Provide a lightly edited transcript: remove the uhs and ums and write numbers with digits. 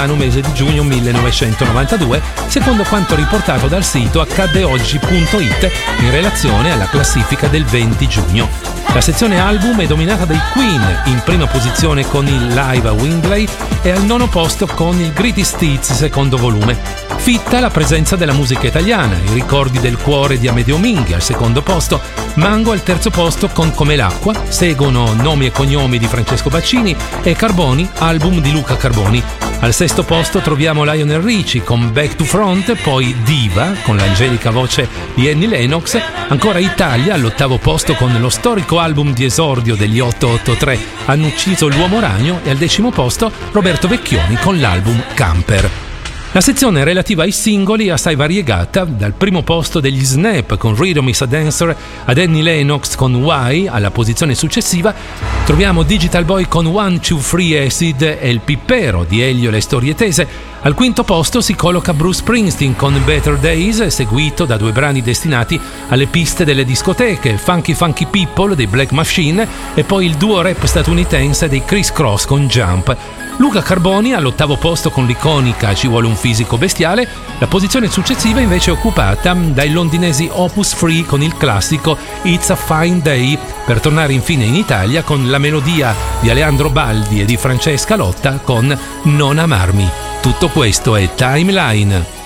mese di giugno 1992, secondo quanto riportato dal sito accaddeoggi.it in relazione alla classifica del 20 giugno. La sezione album è dominata dai Queen, in prima posizione con il Live a Wembley e al 9° posto con il Greatest Hits secondo volume. Fitta la presenza della musica italiana, i ricordi del cuore di Amedeo Minghi al 2° posto, Mango al 3° posto con Come l'acqua, seguono Nomi e cognomi di Francesco Baccini e Carboni, album di Luca Carboni. Al 6° posto troviamo Lionel Richie con Back to Front, poi Diva con l'angelica voce di Annie Lennox, ancora Italia all'8° posto con lo storico album di esordio degli 883 Hanno ucciso l'uomo ragno e al 10° posto Roberto Vecchioni con l'album Camper. La sezione relativa ai singoli è assai variegata, dal 1° posto degli Snap con Rhythm is a Dancer ad Annie Lennox con Why, alla posizione successiva troviamo Digital Boy con 1, 2, 3 Acid e Il Pippero di Elio e le storie tese. Al 5° posto si colloca Bruce Springsteen con Better Days, seguito da 2 brani destinati alle piste delle discoteche, Funky Funky People dei Black Machine e poi il duo rap statunitense dei Criss Cross con Jump. Luca Carboni all'8° posto con l'iconica Ci vuole un fisico bestiale, la posizione successiva invece è occupata dai londinesi Opus Free con il classico It's a Fine Day, per tornare infine in Italia con la melodia di Aleandro Baldi e di Francesca Lotta con Non amarmi. Tutto questo è Timeline.